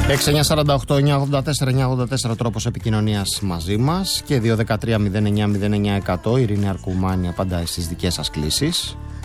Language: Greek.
6948-984-984 τρόπος επικοινωνίας μαζί μας και 213-09-09-100. Η Ειρήνη Αρκουμάνη απαντάει στις δικές σας κλήσεις.